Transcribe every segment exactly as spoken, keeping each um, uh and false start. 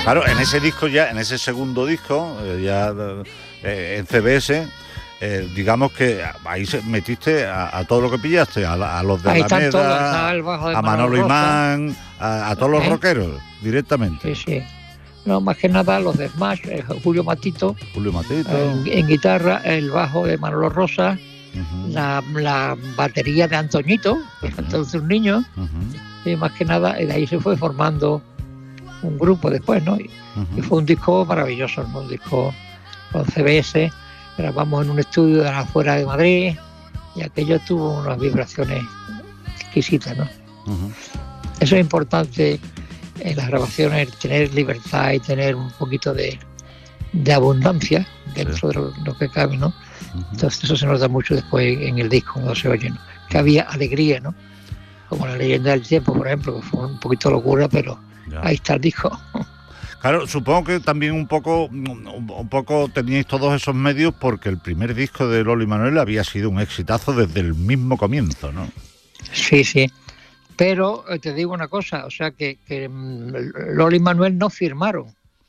Claro, en ese disco ya, en ese segundo disco, eh, ya eh, en C B S, eh, digamos que ahí se, metiste a, a todo lo que pillaste, a, la, a los de Ahí están todos, está Alameda, el bajo de a Manolo Manolo Rosa, Imán, a, a todos los ¿eh? rockeros, directamente. Sí, sí. No, más que nada los de Smash, eh, Julio Matito, Julio Matito. en, en guitarra, el bajo de Manolo Rosa, Uh-huh. la, la batería de Antoñito, que Uh-huh. era entonces un niño, Uh-huh. y más que nada, y de ahí se fue formando un grupo después, ¿no? Y, Uh-huh. y fue un disco maravilloso, ¿no? Un disco con C B S, grabamos en un estudio de afuera de Madrid, y aquello tuvo unas vibraciones exquisitas, ¿no? Uh-huh. Eso es importante en las grabaciones, tener libertad y tener un poquito de, de abundancia dentro sí. de lo, lo que cabe, ¿no? Uh-huh. Entonces eso se nota mucho después en el disco cuando se oye, ¿no? Que había alegría, ¿no? Como La leyenda del tiempo, por ejemplo, que fue un poquito locura, pero ya. Ahí está el disco. Claro, supongo que también un poco, un poco teníais todos esos medios porque el primer disco de Lolo y Manuel había sido un exitazo desde el mismo comienzo, ¿no? Sí, sí. Pero eh, te digo una cosa, o sea que, que Lolo y Manuel no firmaron,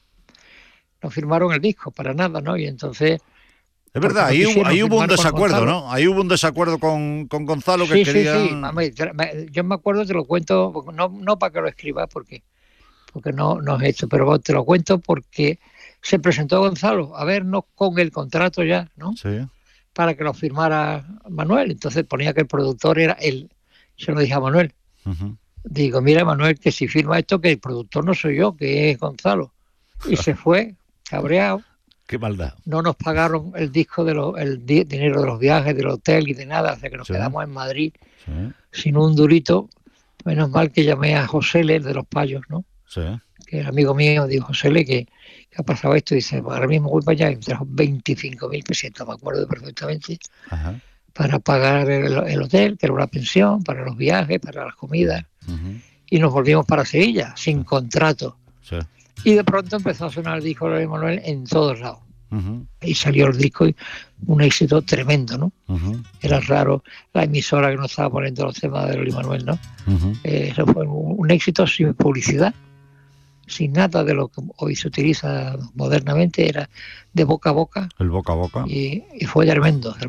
no firmaron el disco para nada, ¿no? Y entonces... Es verdad, no ahí, ahí hubo un desacuerdo, ¿no? Ahí hubo un desacuerdo con, con Gonzalo que sí, quería... Sí, sí, Mami, yo me acuerdo, te lo cuento, no, no para que lo escribas, porque, porque no, no es esto, pero te lo cuento porque se presentó Gonzalo a vernos con el contrato ya, ¿no? Sí. Para que lo firmara Manuel. Entonces ponía que el productor era él. Se lo dije a Manuel. Uh-huh. Digo, mira, Manuel, que si firma esto, que el productor no soy yo, que es Gonzalo. Y se fue, cabreado. Qué maldad. No nos pagaron el disco, de lo, el di- dinero de los viajes, del hotel y de nada, hasta que nos sí. quedamos en Madrid sí. sin un durito. Menos mal que llamé a José Le, de Los Payos, ¿no? Sí. Que era amigo mío, dijo José Le, que, que ha pasado esto. Y dice, pues ahora mismo voy para allá y me trajo veinticinco mil pesetas, me acuerdo perfectamente. Ajá. Para pagar el, el hotel, que era una pensión, para los viajes, para las comidas. Uh-huh. Y nos volvimos para Sevilla, sin sí. contrato. Sí. Y de pronto empezó a sonar el disco de Manuel en todos lados. Uh-huh. Y salió el disco y un éxito tremendo, ¿no? Uh-huh. Era raro la emisora que nos estaba poniendo los temas de Lolo y Manuel, ¿no? Uh-huh. Eh, eso fue un, un éxito sin publicidad, sin nada de lo que hoy se utiliza modernamente, era de boca a boca. El boca a boca. Y, y fue tremendo.